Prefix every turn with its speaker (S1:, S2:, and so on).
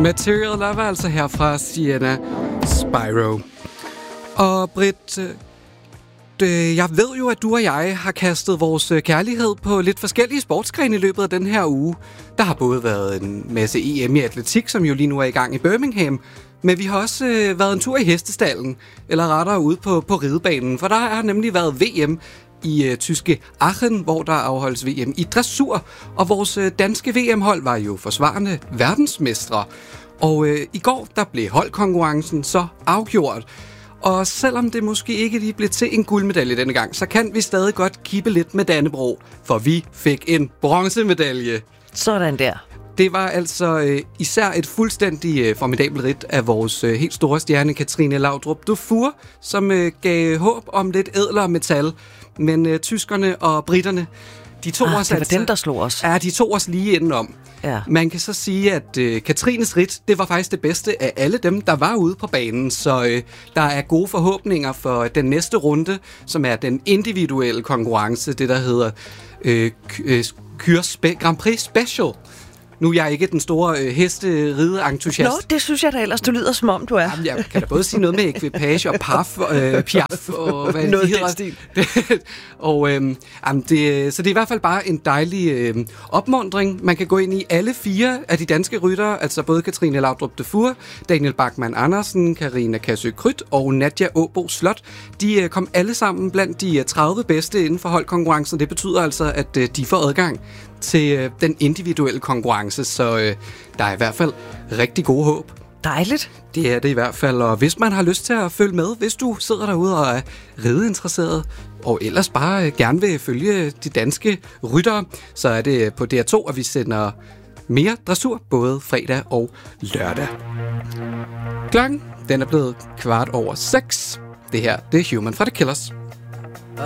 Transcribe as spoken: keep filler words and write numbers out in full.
S1: Material Lover, altså her fra Sienna Spyro. Og Britt, øh, jeg ved jo, at du og jeg har kastet vores kærlighed på lidt forskellige sportsgrene i løbet af den her uge. Der har både været en masse E M i atletik, som jo lige nu er i gang i Birmingham, men vi har også øh, været en tur i hestestallen, eller rettere ude på, på ridebanen, for der har nemlig været V M i øh, tyske Aachen, hvor der afholdes V M i dressur, og vores øh, danske V M-hold var jo forsvarende verdensmestre. Og øh, i går, der blev holdkonkurrencen så afgjort. Og selvom det måske ikke lige blev til en guldmedalje denne gang, så kan vi stadig godt kippe lidt med Dannebrog, for vi fik en bronzemedalje.
S2: Sådan der.
S1: Det var altså øh, især et fuldstændig øh, formidabelt ridt af vores øh, helt store stjerne, Katrine Laudrup Dufour, som øh, gav håb om lidt ædlere metal. Men øh, tyskerne og britterne, de tog
S2: ah,
S1: os
S2: det var
S1: altså,
S2: dem, der slog os.
S1: Ja, de tog os lige indenom.
S2: Ja.
S1: Man kan så sige, at øh, Katrines ridt, det var faktisk det bedste af alle dem, der var ude på banen. Så øh, der er gode forhåbninger for den næste runde, som er den individuelle konkurrence, det der hedder øh, Kyrs Grand Prix Special. Nu er jeg ikke den store øh, heste-ride-entusiast.
S2: Nå, det synes jeg da ellers, du lyder som om, du er.
S1: Jamen, jeg kan da både sige noget med ekvipage og paf, øh, piaf og hvad
S2: noget
S1: de hedder.
S2: Stil.
S1: og, øh, jamen, det, så det er i hvert fald bare en dejlig øh, opmuntring. Man kan gå ind i alle fire af de danske ryttere, altså både Katrine Laudrup Dufour, Daniel Bachmann Andersen, Karina Kassø Krydt og Nadja Åbo Slot. De øh, kom alle sammen blandt de tredive bedste inden for holdkonkurrencen. Det betyder altså, at øh, de får adgang til øh, den individuelle konkurrence, så øh, der er i hvert fald rigtig gode håb.
S2: Dejligt.
S1: Det er det i hvert fald, og hvis man har lyst til at følge med, hvis du sidder derude og er rideinteresseret, og ellers bare øh, gerne vil følge de danske ryttere, så er det på D R to, at vi sender mere dressur, både fredag og lørdag. Klokken, den er blevet kvart over seks. Det her, det er Human fra The Killers.